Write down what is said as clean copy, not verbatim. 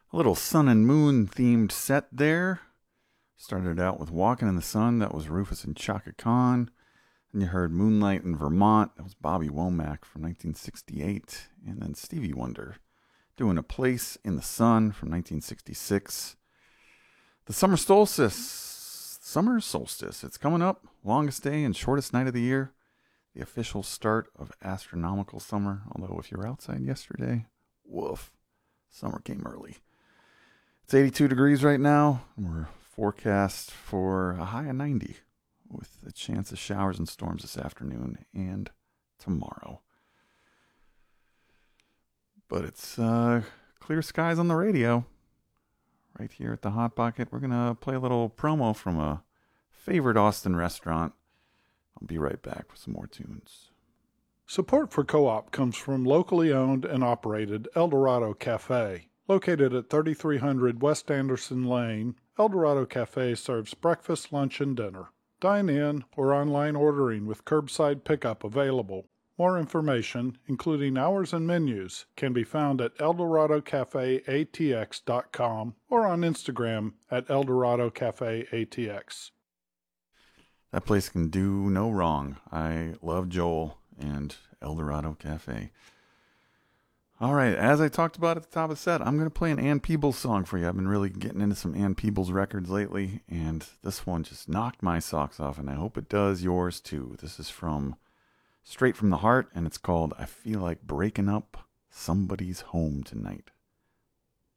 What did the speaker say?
A little sun and moon themed set there. Started out with Walking in the Sun. That was Rufus and Chaka Khan. And you heard Moonlight in Vermont. That was Bobby Womack from 1968. And then Stevie Wonder doing A Place in the Sun from 1966. The summer solstice. It's coming up. Longest day and shortest night of the year. The official start of astronomical summer. Although if you're outside yesterday, woof, summer came early. It's 82 degrees right now. We're forecast for a high of 90 with a chance of showers and storms this afternoon and tomorrow. But it's clear skies on the radio. Right here at the Hot Pocket, we're going to play a little promo from a favorite Austin restaurant. I'll be right back with some more tunes. Support for Co-op comes from locally owned and operated El Dorado Cafe. Located at 3300 West Anderson Lane, El Dorado Cafe serves breakfast, lunch, and dinner. Dine in or online ordering with curbside pickup available. More information, including hours and menus, can be found at ElDoradoCafeATX.com or on Instagram at ElDoradoCafeATX. That place can do no wrong. I love Joel and El Dorado Cafe. All right, as I talked about at the top of the set, I'm going to play an Ann Peebles song for you. I've been really getting into some Ann Peebles records lately, and this one just knocked my socks off, and I hope it does yours too. This is from Straight from the Heart, and it's called I Feel Like Breaking Up Somebody's Home Tonight.